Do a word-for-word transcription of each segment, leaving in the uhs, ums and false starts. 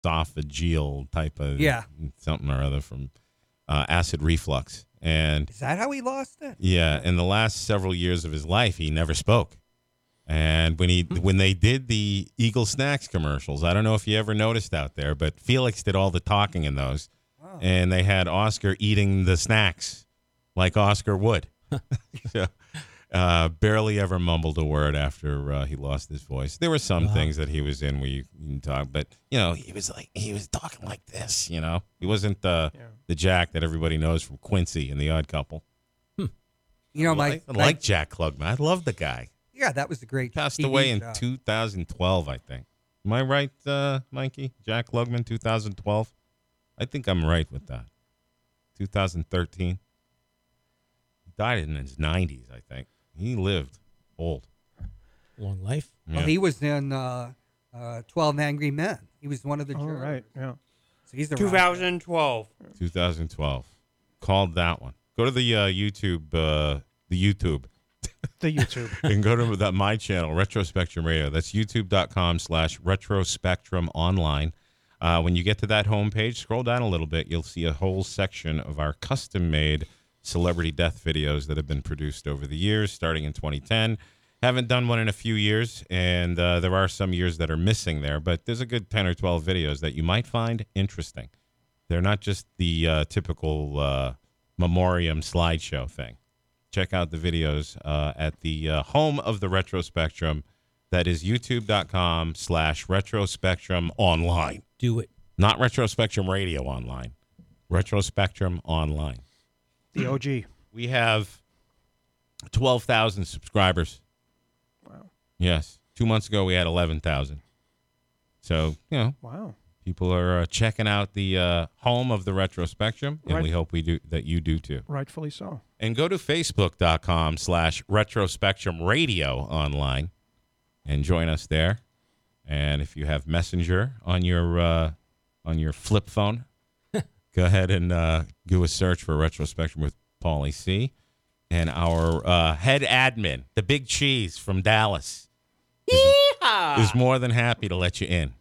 esophageal type of Yeah. something or other from uh, acid reflux. And Is that how he lost it? yeah, in the last several years of his life, he never spoke. And when he when they did the Eagle Snacks commercials, I don't know if you ever noticed out there, but Felix did all the talking in those. Wow. And they had Oscar eating the snacks like Oscar would. so, uh, barely ever mumbled a word after uh, he lost his voice. There were some Wow. things that he was in where you can talk, but you know, he was like he was talking like this. You know, he wasn't uh, Yeah. the Jack that everybody knows from Quincy and The Odd Couple. You know, my, I, I my- like Jack Klugman. I love the guy. yeah, that was a great. Passed T V away in show. two thousand twelve, I think. Am I right, uh, Mikey? Jack Klugman, two thousand twelve. I think I'm right with that. two thousand thirteen. He died in his nineties, I think. He lived old. Long life. Yeah. Well, he was in uh, uh, twelve Angry Men. He was one of the Oh, jurors. right. Yeah. So he's the twenty twelve. twenty twelve. Called that one. Go to the uh, YouTube, uh, the YouTube, The YouTube. and go to that my channel, Retro Spectrum Radio. That's youtube.com slash Retro Spectrum Online. Uh, when you get to that homepage, scroll down a little bit. You'll see a whole section of our custom-made celebrity death videos that have been produced over the years, starting in twenty ten. Haven't done one in a few years, and uh, there are some years that are missing there, but there's a good ten or twelve videos that you might find interesting. They're not just the uh, typical uh, memoriam slideshow thing. Check out the videos uh, at the uh, home of the Retro Spectrum. That is youtube.com slash Retro Spectrum Online. Do it. Not Retro Spectrum Radio Online. Retro Spectrum Online. The O G. We have twelve thousand subscribers. Wow. Yes. Two months ago, we had eleven thousand. So, you know, Wow. people are uh, checking out the uh, home of the Retro Spectrum, and Right. we hope we do that you do too. Rightfully so. And go to facebook.com slash Retro Spectrum Radio Online and join us there. And if you have Messenger on your uh, on your flip phone, go ahead and uh, do a search for Retro Spectrum with Paulie C. And our uh, head admin, the Big Cheese from Dallas, is, is more than happy to let you in.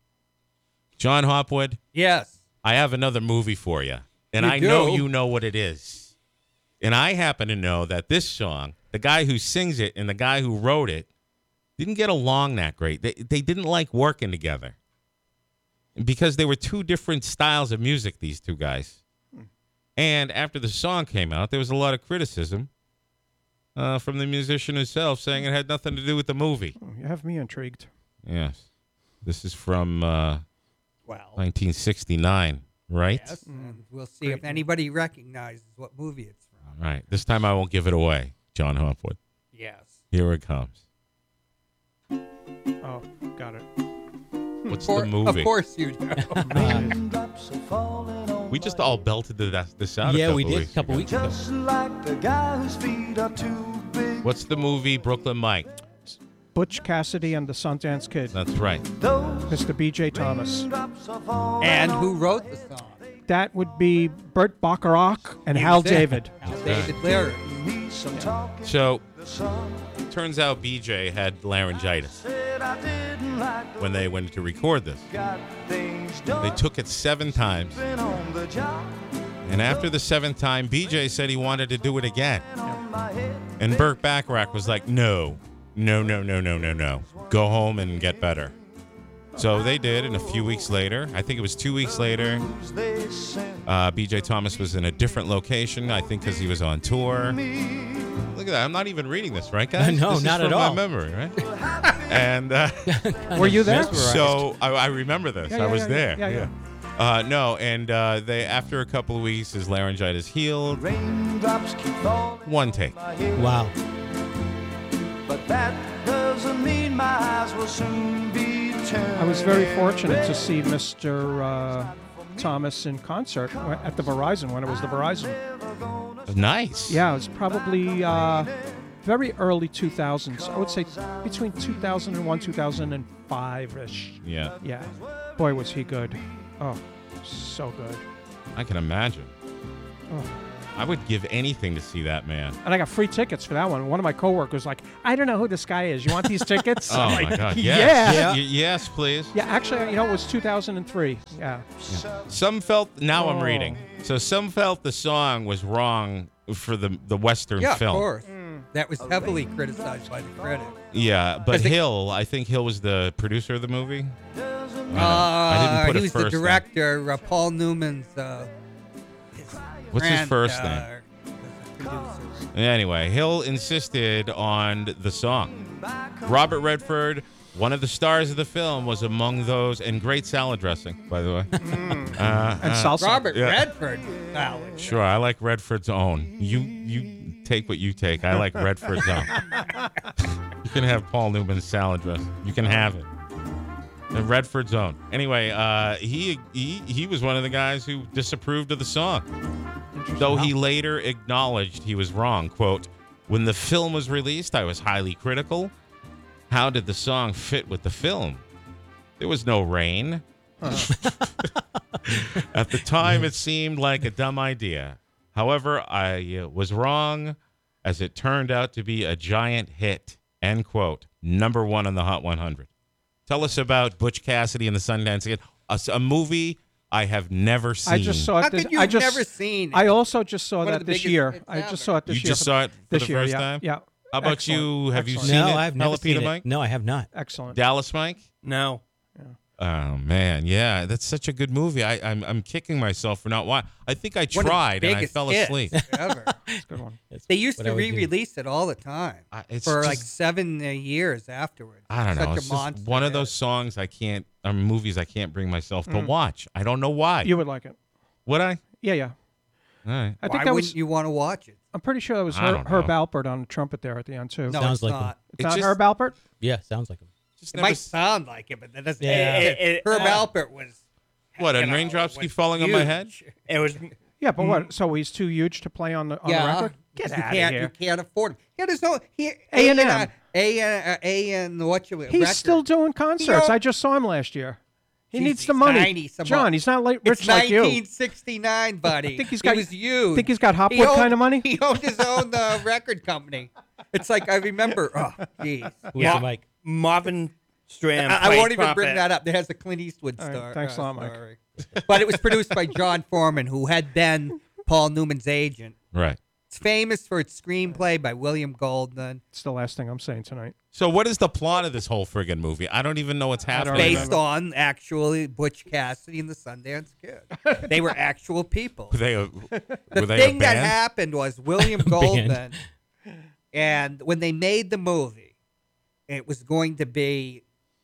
John Hopwood, Yes. I have another movie for you, and You I know do? you know what it is. And I happen to know that this song, the guy who sings it and the guy who wrote it, didn't get along that great. They they didn't like working together because they were two different styles of music, these two guys. And after the song came out, there was a lot of criticism uh, from the musician himself saying it had nothing to do with the movie. Oh, you have me intrigued. Yes. This is from uh, Well. nineteen sixty-nine, right? Yes. And we'll see if anybody recognizes what movie it's from. All right. This time I won't give it away, John Hopwood. Yes. Here it comes. Oh, got it. What's For- the movie? Of course you do. We just all belted to that, this out a Yeah, couple we did a weeks couple ago. weeks ago. Just like the guy whose feet are too big. What's the movie Brooklyn Mike? Butch Cassidy and the Sundance Kid. That's right. Those Mister B J Thomas. raindrops are falling And who on wrote the song? That would be Burt Bacharach and He Hal was it. David. Hal David Leary. me some talking. So, The sun turns out B J had laryngitis said I didn't like when they went to record this. got things done. They took it seven times. Been on the job And after the seventh time, B J said he wanted to do it again. on my head. And Burt Bacharach was like, no, no, no, no, no, no, no. Go home and get better. So they did, and a few weeks later, I think it was two weeks later, They sent uh, B J Thomas was in a different location, I think because he was on tour. Look at that. I'm not even reading this, right, guys? No, This is not from at all. my memory, right? and uh, Were you there? so I, I remember this. Yeah, I yeah, was yeah, there. yeah, yeah. Uh, no, and uh, they after a couple of weeks, his laryngitis healed. raindrops keep falling One take. on my head. Wow. But that doesn't mean my eyes will soon be turned. I was very fortunate to see Mister Uh, Thomas in concert at the Verizon when it was the Verizon. Nice. Yeah, it was probably uh, very early two thousands. I would say between two thousand one, two thousand five-ish. Yeah, Yeah. Boy, was he good. Oh, so good. I can imagine. Oh. I would give anything to see that man. And I got free tickets for that one. One of my coworkers was like, I don't know who this guy is. You want these tickets? Oh, I'm my like, God. Yeah. Yes. yeah. Y- yes, please. actually, you know, it was two thousand three. Yeah. Some felt, now I'm Oh. reading. So some felt the song was wrong for the, the Western Yeah, film. of course. That was heavily criticized by the critics. Yeah, but 'Cause they- Hill, I think Hill was the producer of the movie. Uh, I didn't put he a was first the name. director. Uh, Paul Newman's. Uh, What's his friend, first uh, name? was the producer. Anyway, Hill insisted on the song. Robert Redford, one of the stars of the film, was among those, and great salad dressing, by the way. Uh, And uh, salsa. Robert Yeah. Redford. Salad. Sure, I like Redford's own. You you take what you take. I like Redford's own. You can have Paul Newman's salad dressing. You can have it. And Redford's own. Anyway, uh, he he he was one of the guys who disapproved of the song. Though he later acknowledged he was wrong. Quote, when the film was released, I was highly critical. How did the song fit with the film? There was no rain. At the time, it seemed like a dumb idea. However, I uh, was wrong, as it turned out to be a giant hit. End quote. Number one on the Hot one hundred. Tell us about Butch Cassidy and the Sundance Kid, a, a movie I have never seen. I just saw it. How This, could you I have just, never seen it? I also just saw One of that the this biggest year. hits I ever. just saw it this You year. just saw it for this the year, first yeah. time? Yeah. How about Excellent. you? Have you Excellent. seen No, it? I've never Pelopita seen it. Mike? No, I have not. Excellent. Dallas Mike? No. Oh man, yeah, that's such a good movie. I, I'm I'm kicking myself for not watching. I think I One of the tried and I biggest fell hits asleep. ever. That's a good one. That's They used what to I would do. re-release it all the time I- it's for like just- seven uh, years afterwards. I don't know. Such It's a just monster one of hit. those songs I can't, or movies I can't bring myself to watch. I don't know why. You would like it. Would I? Yeah, yeah. All right. I Why think that wouldn't was. you want to watch it? I'm pretty sure that was I Her, don't Herb know. Alpert on the trumpet there at the end too. No, Sounds it's like not. It's It not just- Herb Alpert. Yeah, sounds like him. Just It never might s- sound like it, but that doesn't. Yeah. it- it- It- Herb uh, Alpert was. What, you and know, raindrops was keep falling on my head? huge. It was. Yeah, but what? So he's too huge to play on the on the Yeah, record. Get you out of can't, here. You can't afford him. He had his own. He, A and M. uh, A and A and what you? He's record. still doing concerts. know- I just saw him last year. He Jeez, needs the he's money. ninety some John, odd. he's not like It's rich like you. nineteen sixty-nine, buddy. I think he's got- It was you. think he's got He Hopwood owned- kind of money? He owned his own uh, record company. It's like I remember. Oh, jeez. Who's Yeah. the mic? Marvin Stram. I, I played won't even trumpet. bring that up. It has a Clint Eastwood All right, star. thanks a uh, lot, Mike. story. But it was produced by John Foreman, who had been Paul Newman's agent. Right. It's famous for its screenplay by William Goldman, It's the last thing I'm saying tonight. So what is the plot of this whole friggin' movie? I don't even know what's don't happening. remember. based on actually Butch Cassidy and the Sundance Kid. They were actual people. Were they a, The were they thing a that band? happened was William Goldman, and when they made the movie, it was going to be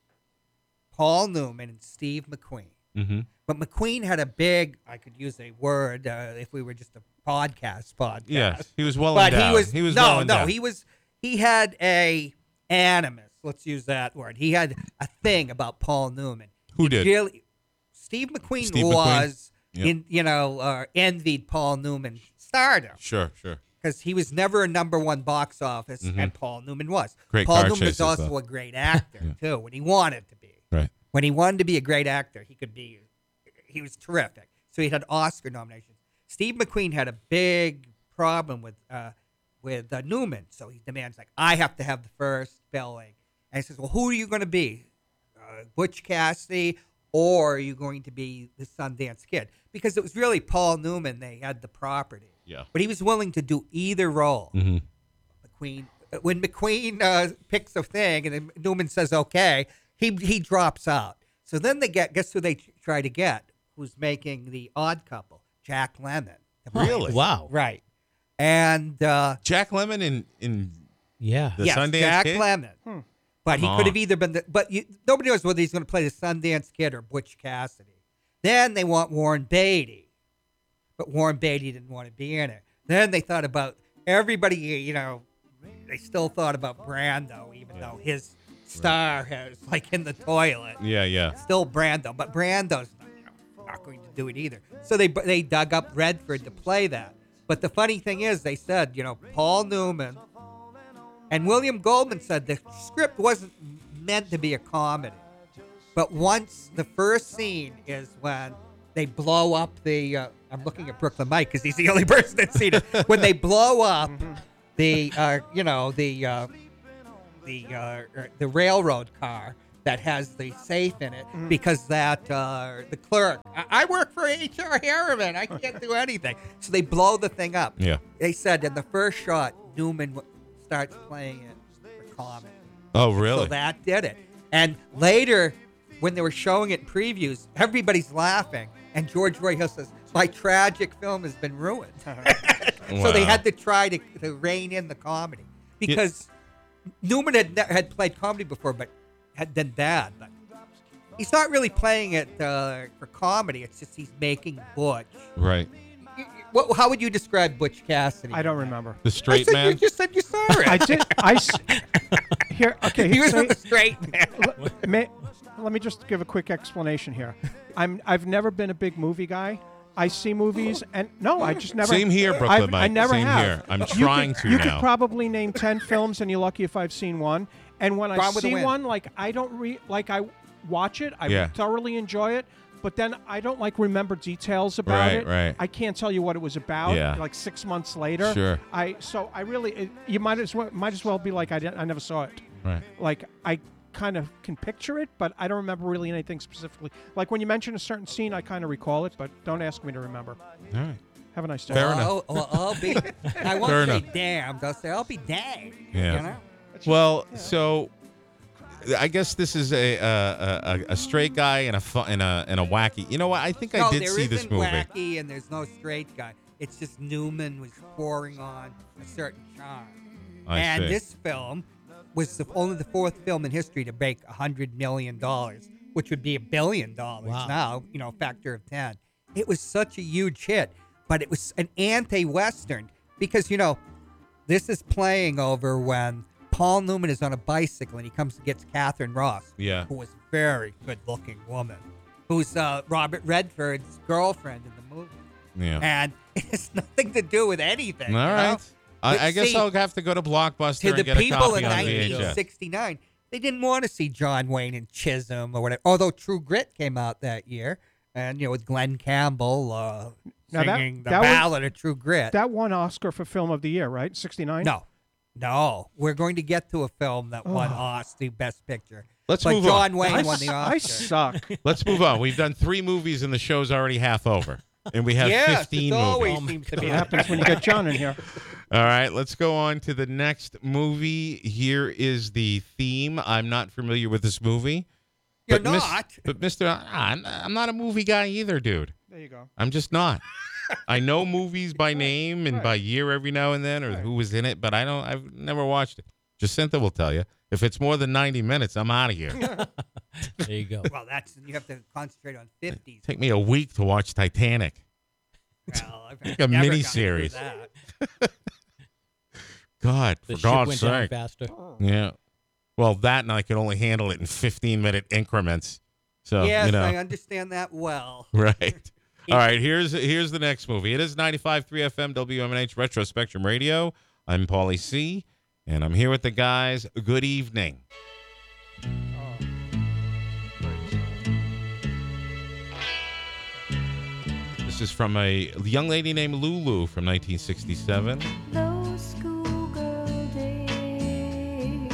Paul Newman and Steve McQueen. Mm-hmm. But McQueen had a big, I could use a word uh, if we were just a podcast podcast. Yes, he was well But endowed. he was, he was no, well no, endowed. he was, he had a animus. Let's use that word. He had a thing about Paul Newman. Who He did? Really, Steve McQueen Steve McQueen? was, Yep. in you know, uh, envied Paul Newman's stardom Sure, sure. because he was never a number one box office, and Paul Newman was. Mm-hmm. Great Paul car Newman was chases, also though. a great actor too when he wanted to be. Right. When he wanted to be a great actor, he could be. He was terrific. So he had Oscar nominations. Steve McQueen had a big problem with uh, with uh, Newman, so he demands like, I have to have the first billing. And he says, well, who are you going to be, uh, Butch Cassidy, or are you going to be the Sundance Kid? Because it was really Paul Newman. They had the property. Yeah. But he was willing to do either role. Mm-hmm. McQueen, when McQueen uh, picks a thing and then Newman says okay, he he drops out. So then they get guess who they try to get? Who's making the Odd Couple? Jack Lemmon. Really? Wow. Right. And uh, Jack Lemmon in in Yeah. the yes, Sundance Jack Kid? Lemmon. But he Come could have on. either been the. But you, nobody knows whether he's going to play the Sundance Kid or Butch Cassidy. Then they want Warren Beatty, but Warren Beatty didn't want to be in it. Then they thought about everybody. You know, they still thought about Brando, even though his star has like in the toilet. Yeah, yeah. Still Brando, but Brando's not, you know, not going to do it either. So they they dug up Redford to play that. But the funny thing is, they said, you know, Paul Newman and William Goldman said the script wasn't meant to be a comedy. But once the first scene is when they blow up the. Uh, I'm looking at Brooklyn Mike because he's the only person that's seen it. When they blow up the, uh, you know, the uh, the uh, the railroad car that has the safe in it, because that uh, the clerk. I, I work for H R Harriman. I can't do anything. So they blow the thing up. Yeah. They said in the first shot, Newman w- starts playing it for comedy. Oh, really? So that did it. And later, when they were showing it in previews, everybody's laughing. And George Roy Hill says, my tragic film has been ruined. So they Wow. had to try to, to rein in the comedy. Because Newman had ne- had played comedy before, but had done bad. But he's not really playing it uh, for comedy. It's just he's making Butch. Right. Y- y- What, how would you describe Butch Cassidy? I don't remember. The I straight said, man. You just said you saw it. I did. I s- here. Okay. he was so- the straight man. let, may, let me just give a quick explanation here. I'm. I've never been a big movie guy. I see movies, and no, I just never. Same here, Brooklyn I've- I Mike. never Same have. here. I'm You trying could, to You now. could probably name ten films, and you're lucky if I've seen one. And when I Gone with the see Wind. one, like I don't re like I watch it, I Yeah. thoroughly enjoy it. But then I don't like remember details about Right, it. right. I can't tell you what it was about. Yeah. Like six months later. Sure. I so I really it, you might as well might as well be like I didn't, I never saw it. Right. Like I kind of can picture it, but I don't remember really anything specifically. Like when you mention a certain scene, I kind of recall it, but don't ask me to remember. All right. Have a nice day. Fair Well, enough. I'll, well, I'll be. I won't Fair say enough. damned. I'll say I'll be danged. Yeah. You know? Well, so I guess this is a a, a, a straight guy and a fu- and a and a wacky. You know what? I think I no, did there see this isn't movie. wacky and there's no straight guy. It's just Newman was pouring on a certain charm. I and see. this film was the, only the fourth film in history to break a hundred million dollars, which would be a billion dollars Wow. now. You know, a factor of ten. It was such a huge hit, but it was an anti-western because you know this is playing over when Paul Newman is on a bicycle and he comes and gets Catherine Ross, Yeah. who was a very good-looking woman, who's uh, Robert Redford's girlfriend in the movie. Yeah. And it has nothing to do with anything. All you right. know? I, But I guess see, I'll have to go to Blockbuster to and the get a people copy in on V H S. nineteen sixty-nine, they didn't want to see John Wayne and Chisholm or whatever. Although True Grit came out that year, and you know with Glenn Campbell uh, Now that- singing the that was- ballad of True Grit. That won Oscar for Film of the Year, right? sixty-nine? no, no, we're going to get to a film that won Oh. Oscar Best Picture. Let's but move John on. Wayne I, won the s- Oscar. I suck. Let's move on. We've done three movies and the show's already half over. And we have yes, fifteen it always movies. seems to What be. happens when you get John in here? All right, let's go on to the next movie. Here is the theme. I'm not familiar with this movie. You're but Mis- not. but Mister I'm, I'm not a movie guy either, dude. There you go. I'm just not. I know movies by name and by year every now and then, or who was in it, but I don't. I've never watched it. Jacinta will tell you. If it's more than ninety minutes, I'm out of here. There you go. Well, that's you have to concentrate on fifties. Take me a week to watch Titanic. Well, I've Like a never gotten miniseries. through that. God, The for ship God's went down sake. faster. Yeah. Well, that and I can only handle it in fifteen minute increments. So yes, you know. I understand that well. Right. All right. Here's here's the next movie. It is ninety-five point three F M W M N H Retro Spectrum Radio. I'm Paulie C, and I'm here with the guys. Good evening. This is from a young lady named Lulu from nineteen sixty-seven. Those schoolgirl days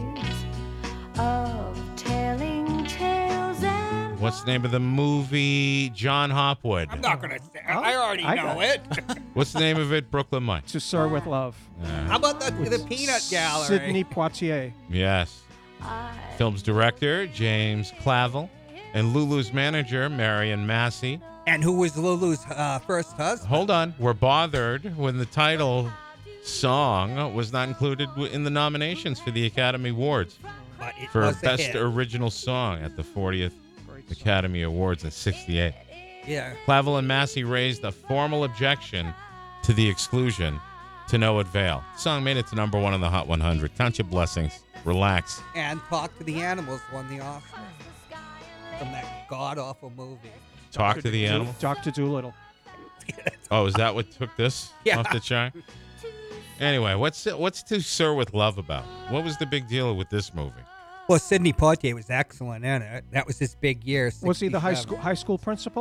of telling tales and What's the name of the movie? John Hopwood. I'm not gonna say. I already I know got it. What's the name of it? Brooklyn Mike. To Sir with Love. How about the, the peanut gallery? Sidney Poitier. Yes. Film's director, James Clavel, and Lulu's manager, Marion Massey. And who was Lulu's uh, first husband? Hold on. We're bothered when the title song was not included w- in the nominations for the Academy Awards But it for was a Best hit. Original Song at the fortieth Great song. Academy Awards in sixty-eight. Yeah. Clavel and Massey raised a formal objection to the exclusion to no avail. The song made it to number one on the Hot one hundred. Count your blessings. Relax. And Talk to the Animals won the Oscar from that god awful movie. Talk to the animal. Doctor Doolittle. Oh, is that what took this Yeah. off the chart? Anyway, what's what's To Sir with Love about? What was the big deal with this movie? Well, Sidney Poitier was excellent in it. That was his big year. Was he the high sixty-seven. school high school principal?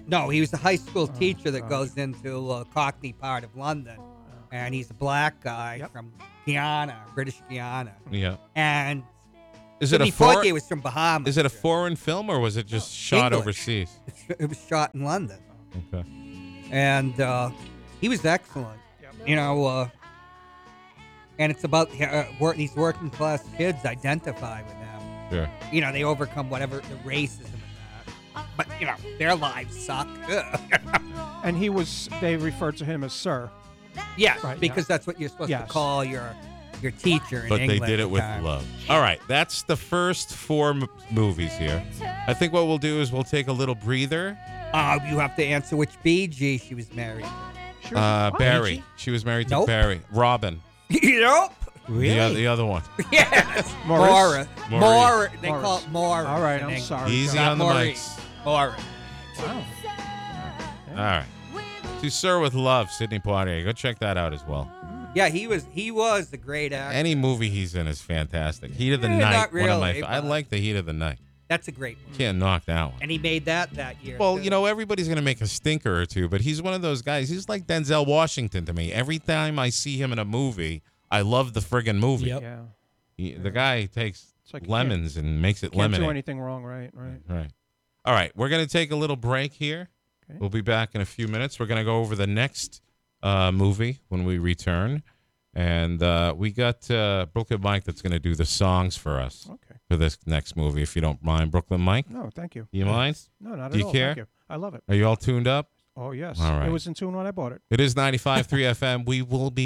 No, he was a high school Oh, teacher that gosh. goes into a Cockney part of London, and he's a black guy Yep. from Guyana, British Guyana, Yeah. and Is it a Sidney for, Poitier was from Bahamas. Is it a foreign film or was it just shot English. overseas? It was shot in London, Okay. and uh, he was excellent. Yep. You know, uh, and it's about uh, work, these working class kids identify with them. Sure. You know, they overcome whatever the racism and that. But you know, their lives suck. And he was, they referred to him as Sir. yeah, Right, because yeah. that's what you're supposed Yes. to call your your teacher in But England. they did at it the with time. love. All right, that's the first four m- movies here. I think what we'll do is we'll take a little breather. Uh, you have to answer which B G she was married to. Sure. Uh, What? Barry. She was married to Nope. Barry. Robin. Nope. The, oth- the other one. Yes. Morris? Maura. Maurice. Maura. They Morris. call it Maura. All right, in I'm English. sorry. Easy Not on the Maurice. mics. Maura. Wow. All right. To Sir with Love, Sidney Poitier. Go check that out as well. Yeah, he was he was a great actor. Any movie he's in is fantastic. Heat of the Eh, Night. not One of my. really, I but- like the Heat of the Night. That's a great movie. Can't knock that one. And he made that that year. Well, too. you know, everybody's going to make a stinker or two, but he's one of those guys. He's like Denzel Washington to me. Every time I see him in a movie, I love the friggin' movie. Yep. Yeah. He- the guy takes It's like you lemons and makes it Can't lemonade. do anything wrong, right? Right. Right. All right. We're going to take a little break here. Okay. We'll be back in a few minutes. We're going to go over the next uh, movie when we return. And uh, we got uh, Brooklyn Mike that's going to do the songs for us Okay. for this next movie, if you don't mind. Brooklyn Mike, No, thank you. you mind? No, not Do at you all. care? Thank you. I love it. Are you all tuned up? Oh, yes. All right. It was in tune when I bought it. It is ninety-five point three F M. We will be